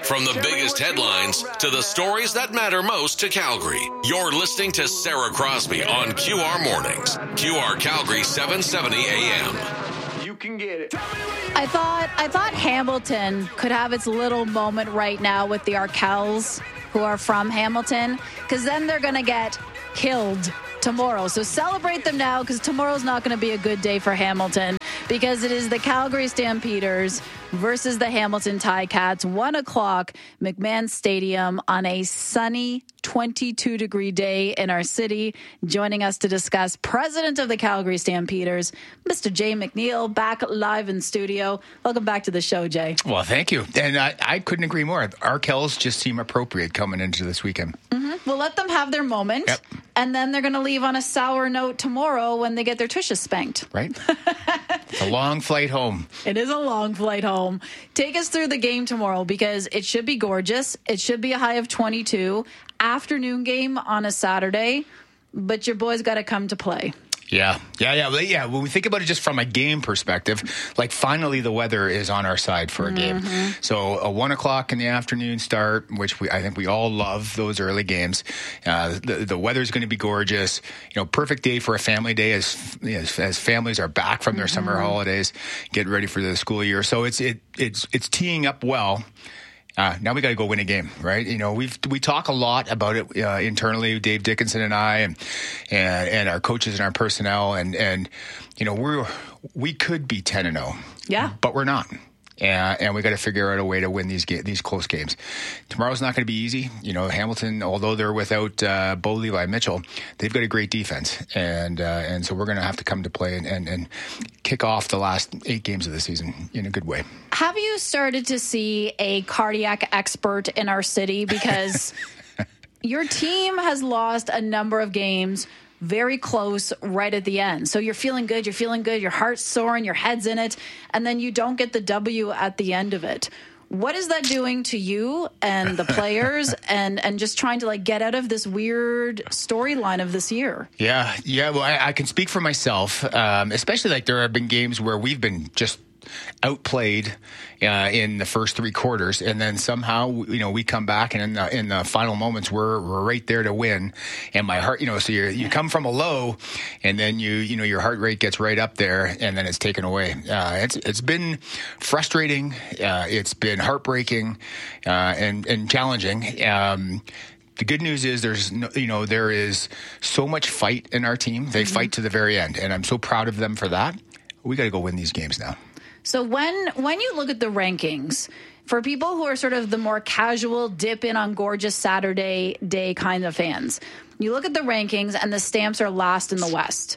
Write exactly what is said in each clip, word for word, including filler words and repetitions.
From the biggest headlines to the stories that matter most to Calgary, you're listening to Sarah Crosby on Q R Mornings. Q R Calgary seven seventy A M. You can get it. I thought I thought Hamilton could have its little moment right now with the Arkells, who are from Hamilton, because then they're going to get killed tomorrow. So celebrate them now, because tomorrow's not going to be a good day for Hamilton, because it is the Calgary Stampeders versus the Hamilton Ticats, one o'clock, McMahon Stadium on a sunny twenty-two degree day in our city. Joining us to discuss, President of the Calgary Stampeders, Mister Jay McNeil, back live in studio. Welcome back to the show, Jay. Well, thank you. And I, I couldn't agree more. Arkells just seem appropriate coming into this weekend. Mm-hmm. We'll let them have their moment. Yep. And then they're going to leave on a sour note tomorrow when they get their tushes spanked. Right? It's a long flight home. It is a long flight home. Take us through the game tomorrow, because it should be gorgeous. It should be a high of twenty-two. Afternoon game on a Saturday, but your boys got to come to play. Yeah, yeah, yeah, well, yeah. When we think about it just from a game perspective, like finally the weather is on our side for a game. Mm-hmm. So a one o'clock in the afternoon start, which we I think we all love those early games. Uh, the the weather's going to be gorgeous. You know, perfect day for a family day as as, as families are back from their mm-hmm. summer holidays, get ready for the school year. So it's it it's it's teeing up well. Uh, now we got to go win a game, right? You know, we've we talk a lot about it uh, internally, Dave Dickinson and I, and, and and our coaches and our personnel, and and you know we're we could be ten and zero, yeah, but we're not. And, and we got to figure out a way to win these ga- these close games. Tomorrow's not going to be easy. You know, Hamilton, although they're without uh, Bo Levi Mitchell, they've got a great defense, and uh, and so we're going to have to come to play and, and and kick off the last eight games of the season in a good way. Have you started to see a cardiac expert in our city? Because your team has lost a number of games very close right at the end. So you're feeling good, you're feeling good, your heart's soaring, your head's in it, and then you don't get the W at the end of it. What is that doing to you and the players and, and just trying to like get out of this weird storyline of this year? Yeah, yeah. Well, I, I can speak for myself, um, especially like there have been games where we've been just outplayed uh, in the first three quarters, and then somehow you know we come back, and in the in the final moments we're we're right there to win. And my heart, you know, so you you come from a low, and then you you know your heart rate gets right up there, and then it's taken away. Uh, it's it's been frustrating. Uh, it's been heartbreaking, uh, and and challenging. Um, The good news is there's no, you know there is so much fight in our team. They mm-hmm. fight to the very end, and I'm so proud of them for that. We got to go win these games now. So when when you look at the rankings, for people who are sort of the more casual, dip in on gorgeous Saturday day kind of fans, you look at the rankings and the Stamps are last in the West.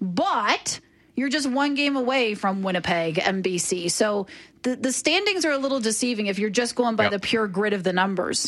But you're just one game away from Winnipeg and B C. So the, the standings are a little deceiving if you're just going by yep. the pure grid of the numbers.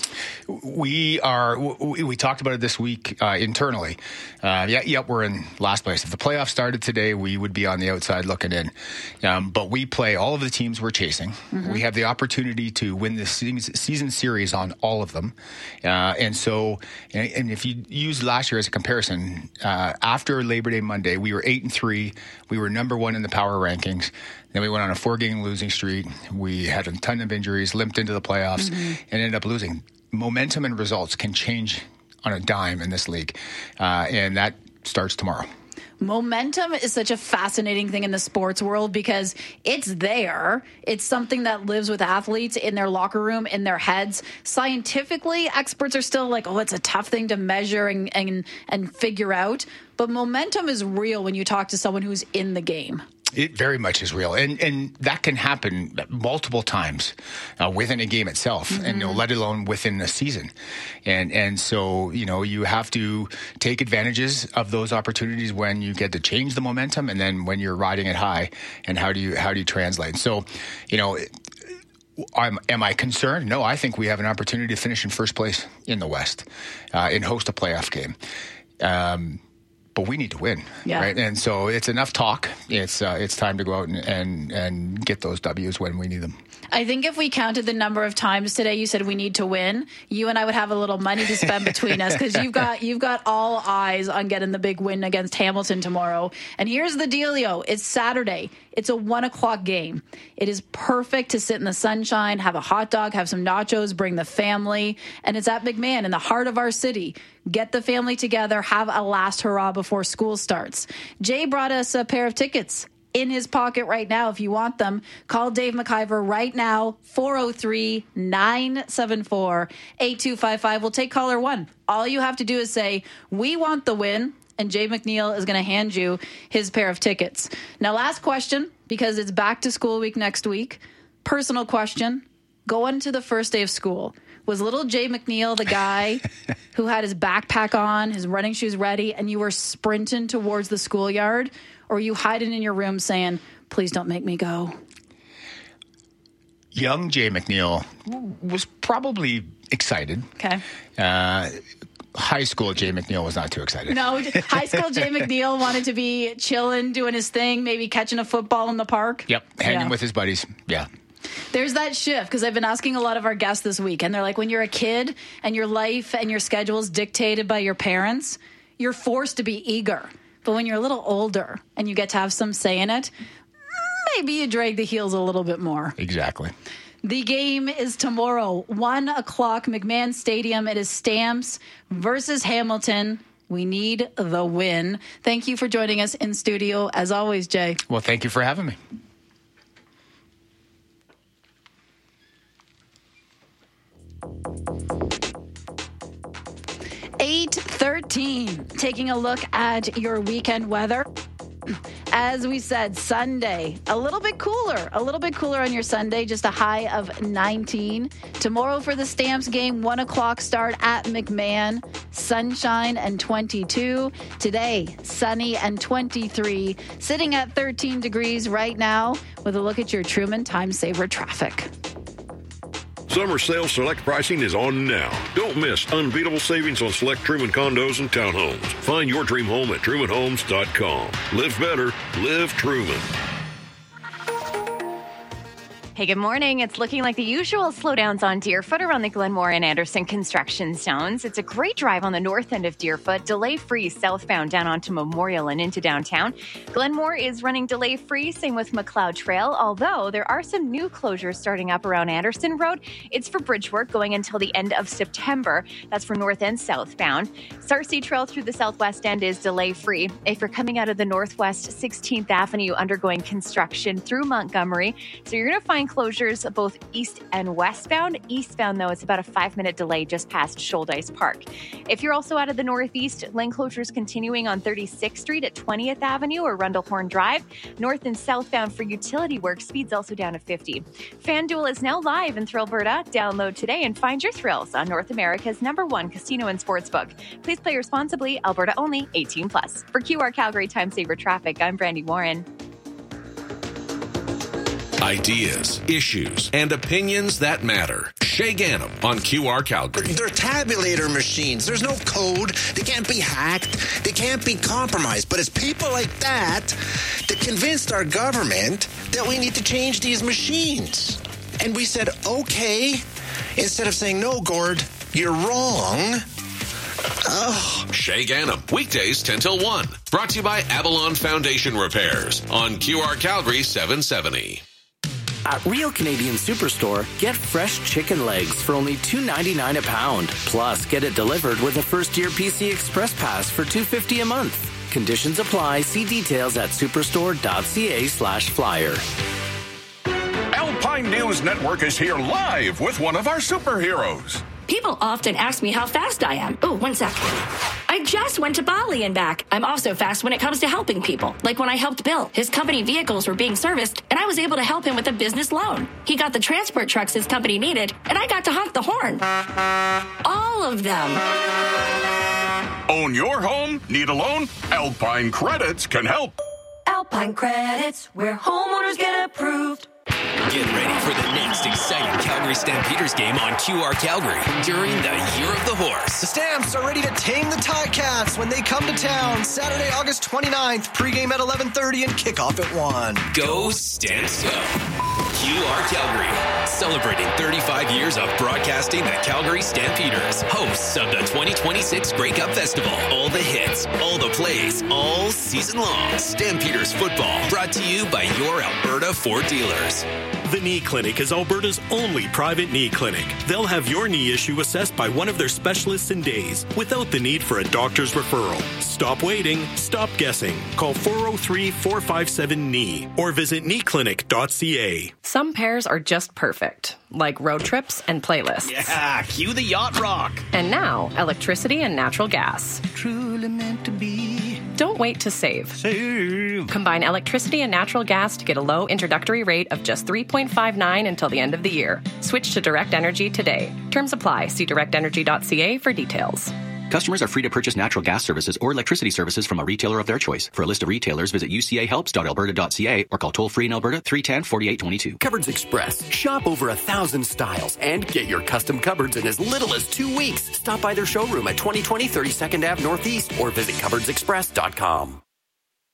We are. We, we talked about it this week uh, internally. Uh, yeah, yep, we're in last place. If the playoffs started today, we would be on the outside looking in. Um, but we play all of the teams we're chasing. Mm-hmm. We have the opportunity to win the season series on all of them. Uh, and so, and, and if you use last year as a comparison, uh, after Labor Day Monday, we were eight and three. We were number one in the power rankings. Then we went on a four-game losing streak. We had a ton of injuries, limped into the playoffs, mm-hmm. and ended up losing. Momentum and results can change on a dime in this league, uh, and that starts tomorrow. Momentum is such a fascinating thing in the sports world because it's there. It's something that lives with athletes in their locker room, in their heads. Scientifically, experts are still like, oh, it's a tough thing to measure and and, and figure out. But momentum is real when you talk to someone who's in the game. It very much is real, and and that can happen multiple times uh, within a game itself, mm-hmm. and you know, let alone within a season. And and so you know you have to take advantages of those opportunities when you get to change the momentum, and then when you're riding it high. And how do you how do you translate? So, you know. I'm, am I concerned? No, I think we have an opportunity to finish in first place in the West uh, and host a playoff game. Um, but we need to win, yeah. right? And so it's enough talk. It's uh, it's time to go out and, and and get those W's when we need them. I think if we counted the number of times today you said we need to win, you and I would have a little money to spend between us, because you've got you've got all eyes on getting the big win against Hamilton tomorrow. And here's the dealio. It's Saturday. It's a one o'clock game. It is perfect to sit in the sunshine, have a hot dog, have some nachos, bring the family. And it's at McMahon in the heart of our city. Get the family together, have a last hurrah before school starts. Jay brought us a pair of tickets in his pocket right now. If you want them, call Dave McIver right now, four oh three, nine seven four, eight two five five. We'll take caller one. All you have to do is say, we want the win, and Jay McNeil is going to hand you his pair of tickets. Now, last question, because it's back to school week next week. Personal question. Going to the first day of school, was little Jay McNeil the guy who had his backpack on, his running shoes ready, and you were sprinting towards the schoolyard? Or are you hiding in your room saying, please don't make me go? Young Jay McNeil was probably excited. Okay. Uh, high school Jay McNeil was not too excited. No, high school Jay McNeil wanted to be chilling, doing his thing, maybe catching a football in the park. Yep, hanging yeah. with his buddies. Yeah. There's that shift, because I've been asking a lot of our guests this week, and they're like, when you're a kid and your life and your schedule is dictated by your parents, you're forced to be eager. But when you're a little older and you get to have some say in it, maybe you drag the heels a little bit more. Exactly. The game is tomorrow, one o'clock, McMahon Stadium. It is Stamps versus Hamilton. We need the win. Thank you for joining us in studio, as always, Jay. Well, thank you for having me. eight thirteen, taking a look at your weekend weather. As we said, Sunday, a little bit cooler, a little bit cooler on your Sunday, just a high of nineteen. Tomorrow for the Stamps game, one o'clock start at McMahon, sunshine and twenty-two. Today, sunny and twenty-three, sitting at thirteen degrees right now with a look at your Truman Time Saver traffic. Summer sale select pricing is on now. Don't miss unbeatable savings on select Truman condos and townhomes. Find your dream home at truman homes dot com. Live better. Live Truman. Hey, good morning. It's looking like the usual slowdowns on Deerfoot around the Glenmore and Anderson construction zones. It's a great drive on the north end of Deerfoot, delay-free southbound down onto Memorial and into downtown. Glenmore is running delay-free, same with McLeod Trail, although there are some new closures starting up around Anderson Road. It's for bridge work going until the end of September. That's for north and southbound. Sarcee Trail through the southwest end is delay-free. If you're coming out of the northwest sixteenth Avenue, undergoing construction through Montgomery, so you're going to find closures both east and westbound. Eastbound, though, it's about a five-minute delay just past Shoaldice Park. If you're also out of the northeast, lane closures continuing on thirty-sixth Street at twentieth Avenue or Rundle Horn Drive. North and southbound for utility work, speeds also down to fifty. FanDuel is now live in Thrillberta. Download today and find your thrills on North America's number one casino and sportsbook. Please play responsibly. Alberta only. eighteen plus. For Q R Calgary Time Saver Traffic, I'm Brandy Warren. Ideas, issues, and opinions that matter. Shay Ganem on Q R Calgary. They're tabulator machines. There's no code. They can't be hacked. They can't be compromised. But it's people like that that convinced our government that we need to change these machines. And we said, okay, instead of saying, no, Gord, you're wrong. Oh. Shay Ganem, weekdays ten till one. Brought to you by Avalon Foundation Repairs on Q R Calgary seven seventy. At Real Canadian Superstore, get fresh chicken legs for only two ninety-nine a pound. Plus, get it delivered with a first-year P C Express Pass for two fifty a month. Conditions apply. See details at superstore.ca slash flyer. Alpine News Network is here live with one of our superheroes. People often ask me how fast I am. Oh, one sec. I just went to Bali and back. I'm also fast when it comes to helping people. Like when I helped Bill. His company vehicles were being serviced, and I was able to help him with a business loan. He got the transport trucks his company needed, and I got to honk the horn. All of them. Own your home? Need a loan? Alpine Credits can help. Alpine Credits, where homeowners get approved. Get ready for the next exciting Calgary Stampeders game on Q R Calgary during the Year of the Horse. The Stamps are ready to tame the Ticats when they come to town Saturday, August twenty-ninth, pregame at eleven thirty and kickoff at one. Go Stamps Go! Q R Calgary, celebrating thirty-five years of broadcasting the Calgary Stampeders, hosts of the twenty twenty-six Grey Cup Festival. All the hits, all the plays, all season long. Stampeders football, brought to you by your Alberta Ford dealers. The Knee Clinic is Alberta's only private knee clinic. They'll have your knee issue assessed by one of their specialists in days, without the need for a doctor's referral. Stop waiting, stop guessing. Call four oh three, four five seven, K N E E or visit knee clinic dot c a. Some pairs are just perfect, like road trips and playlists. Yeah, cue the yacht rock. And now, electricity and natural gas. Truly meant to be. Don't wait to save. Save. Combine electricity and natural gas to get a low introductory rate of just three point five nine until the end of the year. Switch to Direct Energy today. Terms apply. See direct energy dot c a for details. Customers are free to purchase natural gas services or electricity services from a retailer of their choice. For a list of retailers, visit u c a helps dot alberta dot c a or call toll-free in Alberta three one zero, four eight two two. Cupboards Express. Shop over a thousand styles and get your custom cupboards in as little as two weeks. Stop by their showroom at twenty twenty thirty-second Avenue Northeast or visit cupboards express dot com.